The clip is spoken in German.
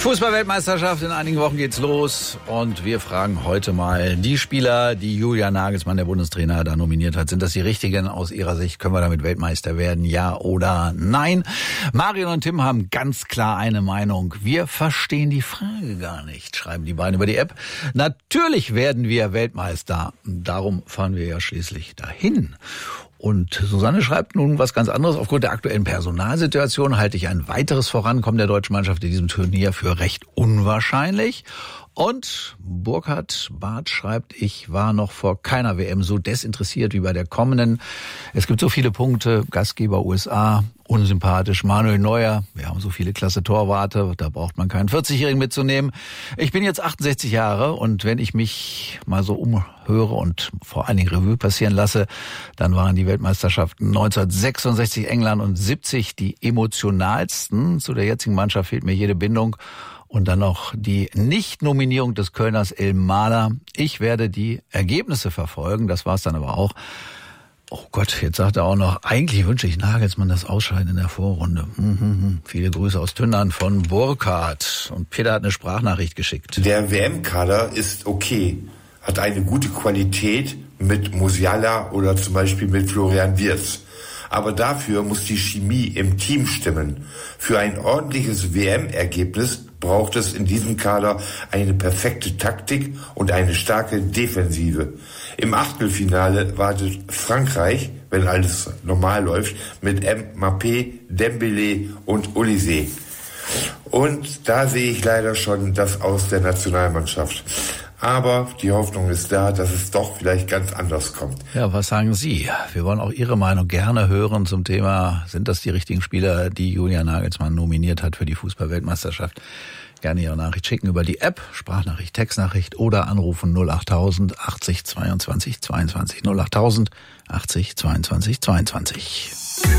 Fußball-Weltmeisterschaft, in einigen Wochen geht's los und wir fragen heute mal die Spieler, die Julian Nagelsmann, der Bundestrainer, da nominiert hat. Sind das die richtigen aus Ihrer Sicht? Können wir damit Weltmeister werden? Ja oder nein? Marion und Tim haben ganz klar eine Meinung. Wir verstehen die Frage gar nicht, schreiben die beiden über die App. Natürlich werden wir Weltmeister. Darum fahren wir ja schließlich dahin. Und Susanne schreibt nun was ganz anderes. Aufgrund der aktuellen Personalsituation halte ich ein weiteres Vorankommen der deutschen Mannschaft in diesem Turnier für recht unwahrscheinlich. Und Burkhard Barth schreibt, ich war noch vor keiner WM so desinteressiert wie bei der kommenden. Es gibt so viele Punkte, Gastgeber USA, unsympathisch, Manuel Neuer, wir haben so viele klasse Torwarte, da braucht man keinen 40-Jährigen mitzunehmen. Ich bin jetzt 68 Jahre und wenn ich mich mal so umhöre und vor allen Dingen Revue passieren lasse, dann waren die Weltmeisterschaften 1966 England und 70 die emotionalsten. Zu der jetzigen Mannschaft fehlt mir jede Bindung. Und dann noch die Nicht-Nominierung des Kölners El Mahler. Ich werde die Ergebnisse verfolgen, das war's dann aber auch. Oh Gott, jetzt sagt er auch noch, eigentlich wünsche ich Nagelsmann das Ausscheiden in der Vorrunde. Viele Grüße aus Tündern von Burkhard. Und Peter hat eine Sprachnachricht geschickt. Der WM-Kader ist okay, hat eine gute Qualität mit Musiala oder zum Beispiel mit Florian Wirtz. Aber dafür muss die Chemie im Team stimmen. Für ein ordentliches WM-Ergebnis braucht es in diesem Kader eine perfekte Taktik und eine starke Defensive. Im Achtelfinale wartet Frankreich, wenn alles normal läuft, mit Mbappé, Dembélé und Olise. Und da sehe ich leider schon das Aus der Nationalmannschaft. Aber die Hoffnung ist da, dass es doch vielleicht ganz anders kommt. Ja, was sagen Sie? Wir wollen auch Ihre Meinung gerne hören zum Thema, sind das die richtigen Spieler, die Julian Nagelsmann nominiert hat für die Fußball-Weltmeisterschaft? Gerne Ihre Nachricht schicken über die App, Sprachnachricht, Textnachricht oder anrufen 08000 80 22 22 08000 80 22 22.